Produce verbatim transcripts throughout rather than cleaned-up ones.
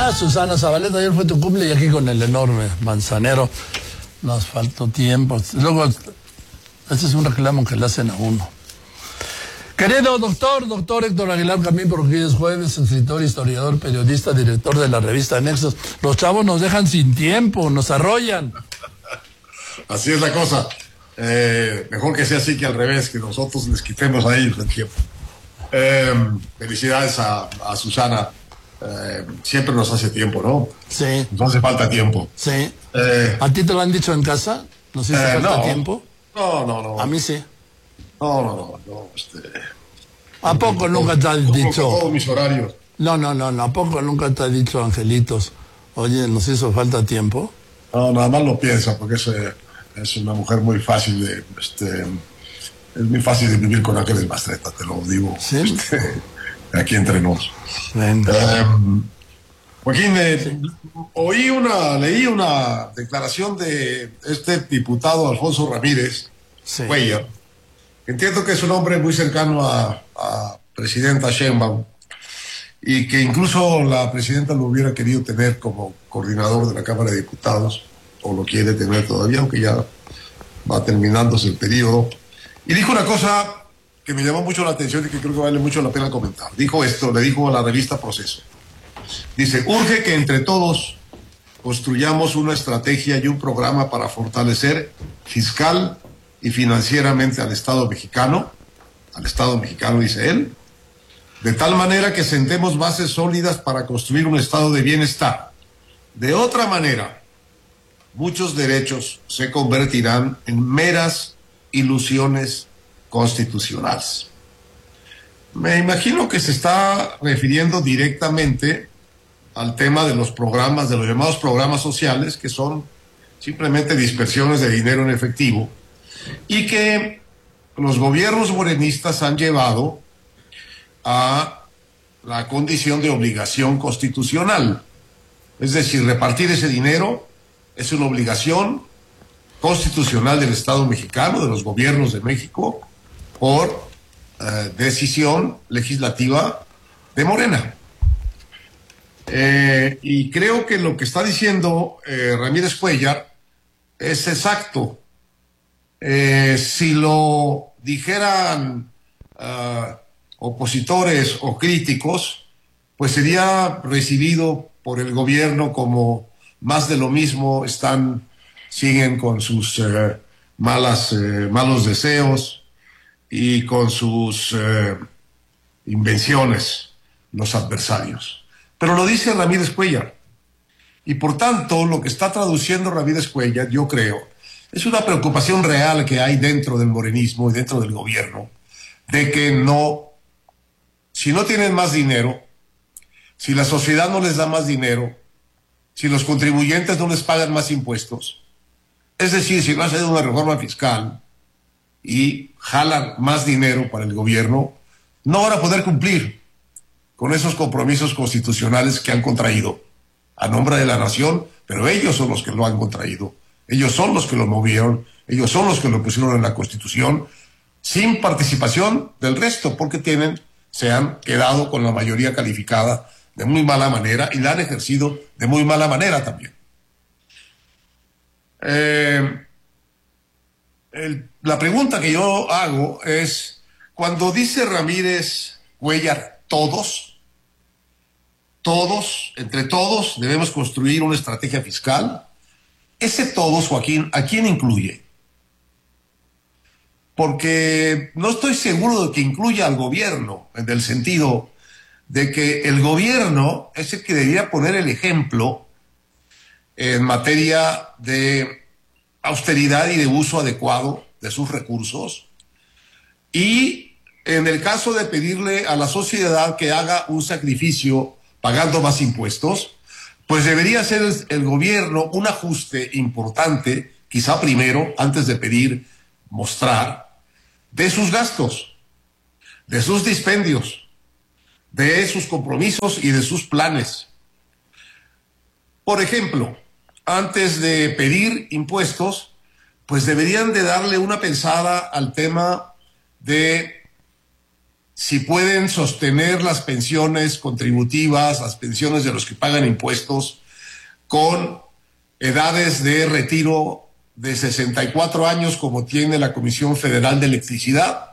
Ah, Susana Zabaleta, ayer fue tu cumple y aquí con el enorme Manzanero. Nos faltó tiempo. Luego, este es un reclamo que le hacen a uno. Querido doctor, doctor Héctor Aguilar Camín Porquilles Jueves, escritor, historiador, periodista, director de la revista Nexos. Los chavos nos dejan sin tiempo, nos arrollan. Así es la cosa. Eh, mejor que sea así que al revés, que nosotros les quitemos a ellos el tiempo. Eh, felicidades a, a Susana. Eh, siempre nos hace tiempo, ¿no? Sí. Nos hace falta tiempo. Sí. Eh, ¿A ti te lo han dicho en casa? ¿Nos hizo eh, falta no, tiempo? No, no, no. A mí sí. No, no, no. no este, ¿A poco nunca te han dicho? Todos mis horarios. No, no, no, no. ¿A poco nunca te ha dicho Angelitos? Oye, ¿nos hizo falta tiempo? No, nada más lo piensa, porque es, eh, es una mujer muy fácil de... Este, es muy fácil de vivir con Ángeles Mastreta, te lo digo. ¿Sí? Este, aquí entre nos. Venga. Eh, Joaquín, eh, sí. oí una, leí una declaración de este diputado Alfonso Ramírez Sí. Cuellar. Entiendo que es un hombre muy cercano a, a presidenta Sheinbaum y que incluso la presidenta lo hubiera querido tener como coordinador de la Cámara de Diputados, o lo quiere tener todavía, aunque ya va terminándose el periodo. Y dijo una cosa que me llamó mucho la atención y que creo que vale mucho la pena comentar. Dijo esto, le dijo a la revista Proceso. Dice, urge que entre todos construyamos una estrategia y un programa para fortalecer fiscal y financieramente al Estado mexicano, al Estado mexicano, dice él, de tal manera que sentemos bases sólidas para construir un estado de bienestar. De otra manera, muchos derechos se convertirán en meras ilusiones constitucionales. Me imagino que se está refiriendo directamente al tema de los programas, de los llamados programas sociales, que son simplemente dispersiones de dinero en efectivo, y que los gobiernos morenistas han llevado a la condición de obligación constitucional. Es decir, repartir ese dinero es una obligación constitucional del Estado mexicano, de los gobiernos de México, por eh, decisión legislativa de Morena. Eh, y creo que lo que está diciendo eh, Ramírez Cuellar es exacto. Eh, si lo dijeran uh, opositores o críticos, pues sería recibido por el gobierno como más de lo mismo, están, siguen con sus eh, malas, eh, malos deseos y con sus eh, invenciones, los adversarios. Pero lo dice Ramírez Cuellar. Y por tanto, lo que está traduciendo Ramírez Cuellar, yo creo, es una preocupación real que hay dentro del morenismo y dentro del gobierno, de que no, si no tienen más dinero, si la sociedad no les da más dinero, si los contribuyentes no les pagan más impuestos, es decir, si no hacen una reforma fiscal y jalan más dinero para el gobierno, no van a poder cumplir con esos compromisos constitucionales que han contraído a nombre de la nación, pero ellos son los que lo han contraído. Ellos son los que lo movieron, ellos son los que lo pusieron en la Constitución, sin participación del resto, porque tienen, se han quedado con la mayoría calificada de muy mala manera y la han ejercido de muy mala manera también. Eh, el, la pregunta que yo hago es, cuando dice Ramírez Cuellar, todos, todos, entre todos debemos construir una estrategia fiscal. Ese todos, Joaquín, ¿a quién incluye? Porque no estoy seguro de que incluya al gobierno, en el sentido de que el gobierno es el que debería poner el ejemplo en materia de austeridad y de uso adecuado de sus recursos, y en el caso de pedirle a la sociedad que haga un sacrificio pagando más impuestos, pues debería hacer el, el gobierno un ajuste importante, quizá primero, antes de pedir, mostrar, de sus gastos, de sus dispendios, de sus compromisos y de sus planes. Por ejemplo, antes de pedir impuestos, pues deberían de darle una pensada al tema de si pueden sostener las pensiones contributivas, las pensiones de los que pagan impuestos, con edades de retiro de sesenta y cuatro años como tiene la Comisión Federal de Electricidad.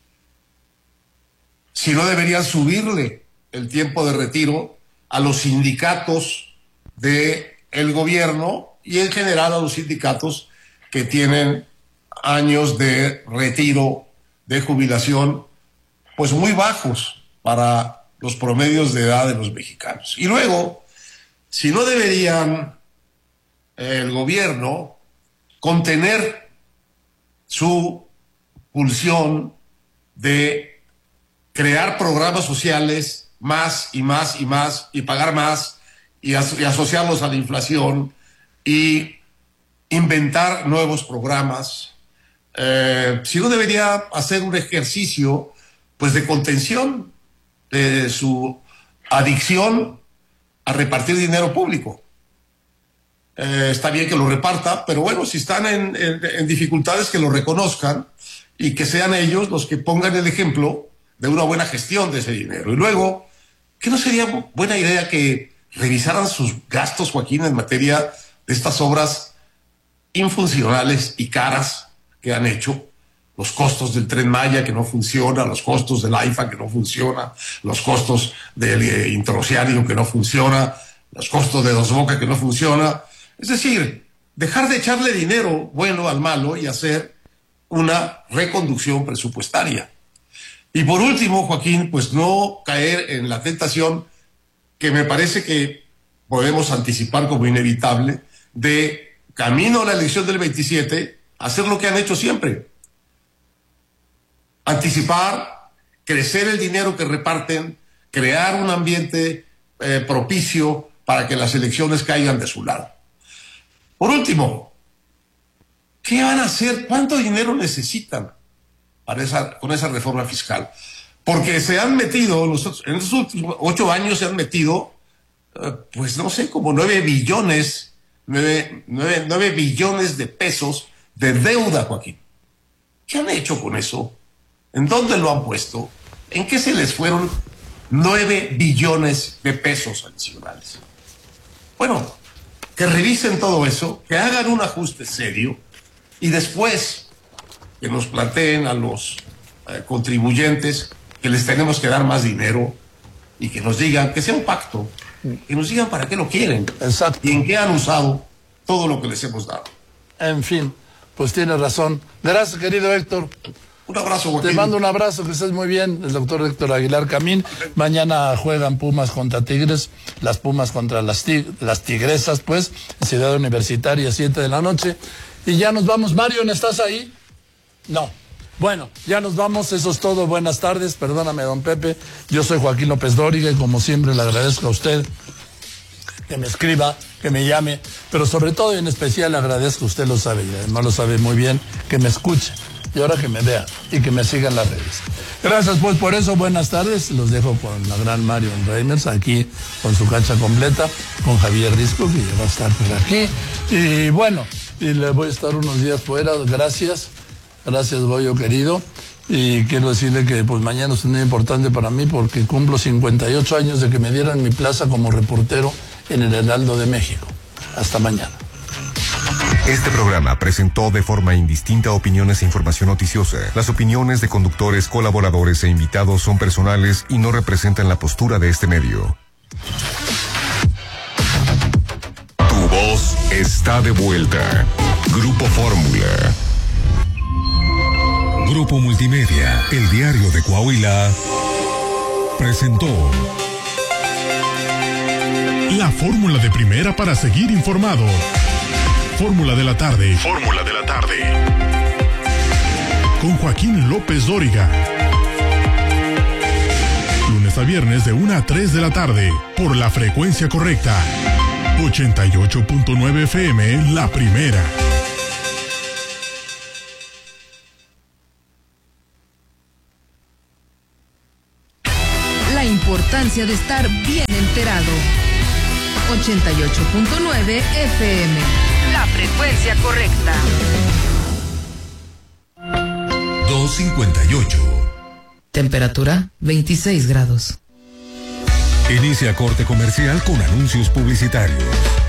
Si no deberían subirle el tiempo de retiro a los sindicatos del gobierno y en general a los sindicatos que tienen años de retiro, de jubilación, pues muy bajos para los promedios de edad de los mexicanos. Y luego, si no deberían el gobierno contener su pulsión de crear programas sociales más y más y más y pagar más y, as- y asociarlos a la inflación y inventar nuevos programas, eh, si no debería hacer un ejercicio pues de contención de su adicción a repartir dinero público. Eh, está bien que lo reparta, pero bueno, si están en, en, en dificultades, que lo reconozcan y que sean ellos los que pongan el ejemplo de una buena gestión de ese dinero. Y luego, ¿qué no sería buena idea que revisaran sus gastos, Joaquín, en materia de estas obras infuncionales y caras que han hecho? Los costos del Tren Maya que no funciona, los costos del AIFA que no funciona, los costos del eh, interoceánico que no funciona, los costos de Dos Bocas que no funciona. Es decir, dejar de echarle dinero bueno al malo y hacer una reconducción presupuestaria. Y por último, Joaquín, pues no caer en la tentación que me parece que podemos anticipar como inevitable, de camino a la elección del veintisiete, hacer lo que han hecho siempre. Anticipar, crecer el dinero que reparten, crear un ambiente eh, propicio para que las elecciones caigan de su lado. Por último, ¿qué van a hacer? ¿Cuánto dinero necesitan para esa, con esa reforma fiscal? Porque se han metido, los, en los últimos ocho años se han metido, eh, pues no sé, como nueve billones, nueve, nueve, nueve billones de pesos de deuda, Joaquín. ¿Qué han hecho con eso? ¿En dónde lo han puesto? ¿En qué se les fueron nueve billones de pesos adicionales? Bueno, que revisen todo eso, que hagan un ajuste serio y después que nos planteen a los eh, contribuyentes que les tenemos que dar más dinero y que nos digan, que sea un pacto, que nos digan para qué lo quieren. Exacto. Y en qué han usado todo lo que les hemos dado. En fin, pues tiene razón. Gracias, querido Héctor. Un abrazo, Joaquín. Te mando un abrazo, que estés muy bien, el doctor Héctor Aguilar Camín. Mañana juegan Pumas contra Tigres, las Pumas contra las, tig las Tigresas, pues, en Ciudad Universitaria, siete de la noche. Y ya nos vamos. Marion, ¿estás ahí? No. Bueno, ya nos vamos, eso es todo. Buenas tardes, perdóname, don Pepe. Yo soy Joaquín López Dóriga y como siempre le agradezco a usted que me escriba, que me llame, pero sobre todo y en especial le agradezco, usted lo sabe y además lo sabe muy bien, que me escuche. Y ahora que me vea y que me siga en las redes. Gracias pues por eso, buenas tardes. Los dejo con la gran Marion Reimers aquí con su cancha completa, con Javier Risco, que ya va a estar por aquí. Y bueno, y le voy a estar unos días fuera, gracias, gracias Goyo querido. Y quiero decirle que pues mañana es un día importante para mí porque cumplo cincuenta y ocho años de que me dieran mi plaza como reportero en el Heraldo de México. Hasta mañana. Este programa presentó de forma indistinta opiniones e información noticiosa. Las opiniones de conductores, colaboradores e invitados son personales y no representan la postura de este medio. Tu voz está de vuelta. Grupo Fórmula. Grupo Multimedia, el diario de Coahuila, presentó la fórmula de primera para seguir informado. Fórmula de la tarde. Fórmula de la tarde. Con Joaquín López Dóriga. Lunes a viernes de una a tres de la tarde. Por la frecuencia correcta. ochenta y ocho punto nueve F M, la primera. La importancia de estar bien enterado. ochenta y ocho punto nueve F M. La frecuencia correcta. dos cincuenta y ocho. Temperatura veintiséis grados. Inicia corte comercial con anuncios publicitarios.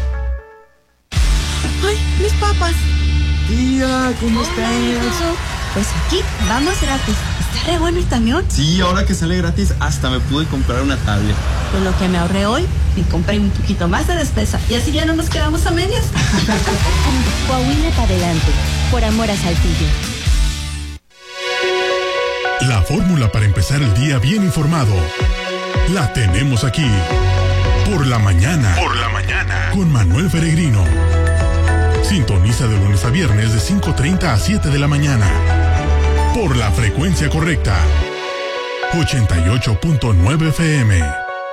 ¡Ay, mis papas! Tía, ¿cómo estás? Pues aquí, vamos gratis. ¿Está re bueno el camión? Sí, ahora que sale gratis, hasta me pude comprar una tablet. Con lo que me ahorré hoy, me compré un poquito más de despesa. Y así ya no nos quedamos a medias. Coahuila para adelante, por amor a Saltillo. La fórmula para empezar el día bien informado la tenemos aquí. Por la mañana. Por la mañana. Con Manuel Peregrino. Sintoniza de lunes a viernes de cinco treinta a siete de la mañana. Por la frecuencia correcta. ochenta y ocho punto nueve F M.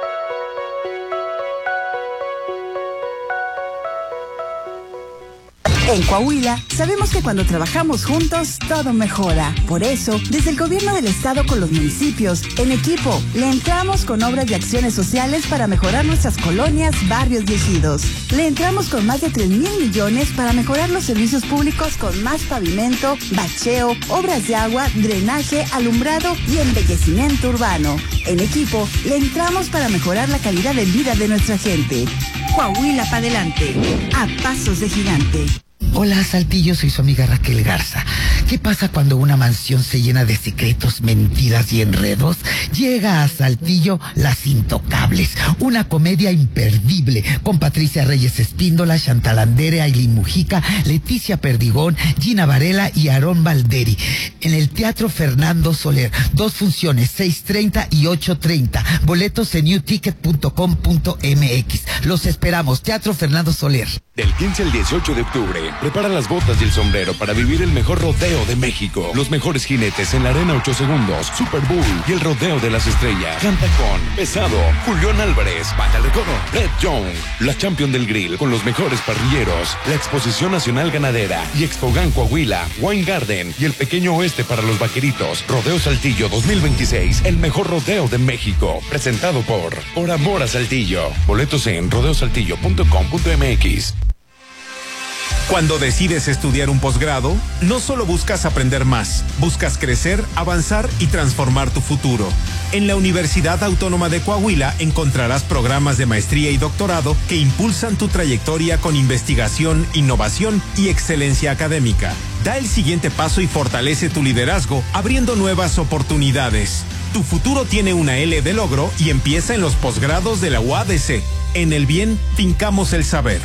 En Coahuila, sabemos que cuando trabajamos juntos, todo mejora. Por eso, desde el gobierno del estado con los municipios, en equipo, le entramos con obras y acciones sociales para mejorar nuestras colonias, barrios y ejidos. Le entramos con más de tres mil millones para mejorar los servicios públicos con más pavimento, bacheo, obras de agua, drenaje, alumbrado y embellecimiento urbano. En equipo, le entramos para mejorar la calidad de vida de nuestra gente. Coahuila para adelante, a pasos de gigante. Hola, Saltillo, soy su amiga Raquel Garza. ¿Qué pasa cuando una mansión se llena de secretos, mentiras y enredos? Llega a Saltillo Las Intocables, una comedia imperdible con Patricia Reyes Espíndola, Chantal Andere, Ailín Mujica, Leticia Perdigón, Gina Varela y Aarón Valderi. En el Teatro Fernando Soler, dos funciones, seis treinta y ocho treinta. Boletos en new ticket punto com punto m x. Los esperamos, Teatro Fernando Soler. Del quince al dieciocho de octubre, prepara las botas y el sombrero para vivir el mejor rodeo de México. Los mejores jinetes en la arena ocho segundos, Super Bowl y el rodeo de las estrellas. Canta con Pesado, Julián Álvarez, Baja de Coro, Red Young, la Champion del Grill con los mejores parrilleros, la Exposición Nacional Ganadera y Expogan Coahuila, Wine Garden y el Pequeño Oeste para los vaqueritos. Rodeo Saltillo dos mil veintiséis, el mejor rodeo de México. Presentado por Por Amor a Saltillo. Boletos en rodeo saltillo punto com punto m x. Cuando decides estudiar un posgrado, no solo buscas aprender más, buscas crecer, avanzar y transformar tu futuro. En la Universidad Autónoma de Coahuila encontrarás programas de maestría y doctorado que impulsan tu trayectoria con investigación, innovación y excelencia académica. Da el siguiente paso y fortalece tu liderazgo, abriendo nuevas oportunidades. Tu futuro tiene una L de logro y empieza en los posgrados de la U A D C. En el bien, fincamos el saber.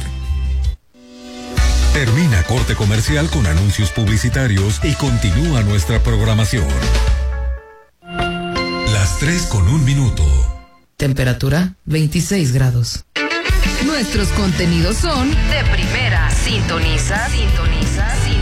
Termina corte comercial con anuncios publicitarios y continúa nuestra programación. Las tres con un minuto. Temperatura veintiséis grados. Nuestros contenidos son de primera. Sintoniza, sintoniza, sintoniza.